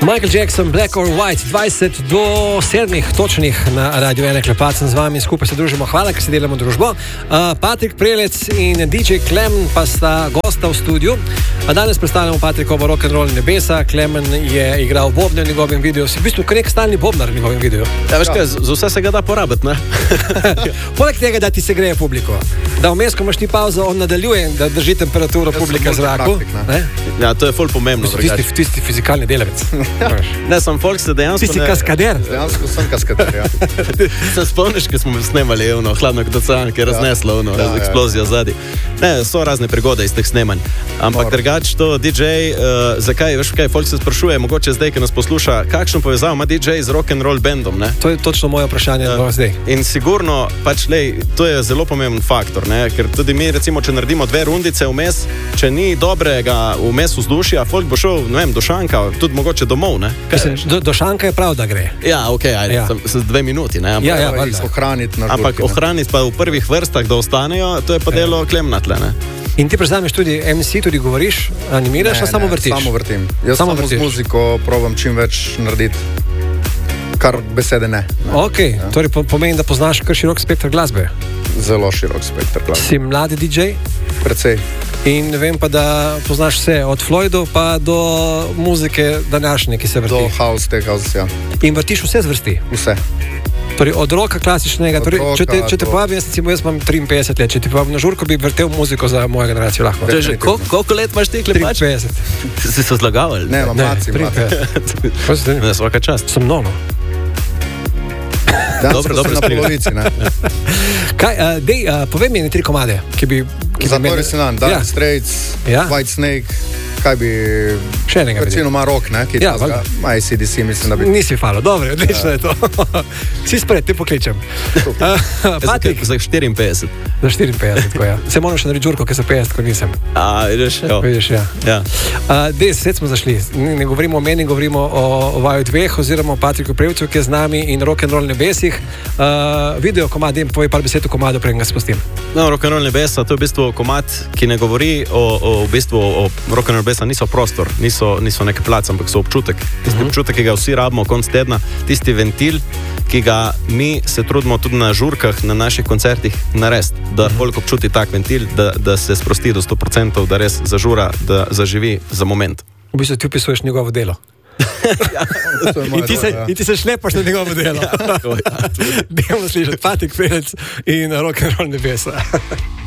Michael Jackson, Black or White, 20 do 7 točnih na Radio 1 Klepac, z vami skupaj se družimo. Hvala, ker se delamo družbo. Patrik Prelec in DJ Klemen pa sta gosta v studiu. Danes predstavljamo Patrikovo rock'n'roll nebesa. Klemen je igral bobne v njegovem videu. Si v bistvu nek stalni bobnar v njegovem videu. Ja, veš kaj, za vse se ga da porabiti, ne? Poleg tega, da ti se greje publiko. Da vmes, ko imaš ti pauzo, on nadaljuje, da drži temperaturo publika v zraku. Ja, to je ful pomembno. Tisti fizikalni delavec. Ne, sem folk se dejansko... Ti si kaskader. Dejansko sem kaskader, ja. Se spomniš, ko smo snemali hladno kot ocean, ki je razneslo eksplozijo zadnji. Ne, so razne prigode iz teh snemanj. Ampak drugače to DJ, zakaj, veš kaj, folk se sprašuje, mogoče zdaj, ki nas posluša, kakšno povezavo ima DJ z rock'n'roll bandom, ne? To je točno moje vprašanje zdaj. In sigurno, pač, lej, to je zelo pomemben faktor, ne? Ker tudi mi, recimo, če naredimo 2 rundice vmes, če ni dobrega vmes vzdušja, folk bo šel, ne vem, do šanka, tudi mogoče domov, ne? Do šanka je prav, da gre. Ja, okej, ajde, s 2 minuti, ne? Ohraniti na žurki. Ampak ohraniti pa v prvih vrstah, da ostanejo, to je pa delo Klemna tle, ne? In ti prezameš tudi MC, tudi govoriš, animiraš, samo vrtiš? Samo vrtim. Jaz samo z muziko probam čim več narediti, kar besede ne. Ok, torej pomeni, da poznaš kar širok spektr glasbe. Zelo širok spektr glasbe. Si mladi DJ? Precej. In vem pa, da poznaš vse, od Floydov pa do muzike današnje, ki se vrti. Do house, ja. In vrtiš vse zvrsti? Vse. Torej, od roka klasičnega, če te povabim, jaz imam 53 let, če ti povabim na žurko, bi vrtel muziko za mojo generacijo lahko. Koliko let imaš ti, Klepač? 53. Si se zlagal? Ne, maci. Ne, svaka čast. Sem nono. Dobro, na polovici, ne. Kaj, povej mi 3 komade, ki bi... Zatori si nam, Dire Straits, White Snake, kaj bi... Še enega vidim. Recimo ima rock, ne? Ja, valjda. ACDC, mislim, da bi... Nisi falo, dobro, odlično je to. Si spred, te pokličem. Patrik. Za 54. Za 54, tako ja. Se moram še narediti žurko, ker za 50, ko nisem. Vidiš, ja. Svet smo zašli. Ne govorimo o meni, govorimo o vaju dveh, oziroma o Patriku Prelcu, ki je z nami, in rock'n'roll nebesih. Video komad, povej par besed o komadu, preden ga spustim. No, rock'n'roll nebesa, to je v bistvu komad, ki ne govori o rock'n'roll nebesa, niso prostor, niso nek plac, ampak so občutek. Tisti občutek, ki ga vsi rabimo konc tedna, tisti ventil, ki ga mi se trudimo tudi na žurkah, na naših koncertih narediti, da folk občuti tak ventil, da se sprosti do 100%, da res zažura, da zaživi za moment. V bistvu ti opisuješ njegovo delo. In ti se šlepaš na njegovo delo. Dejmo slišati Patrik Prelec in rock'n'roll nebesa.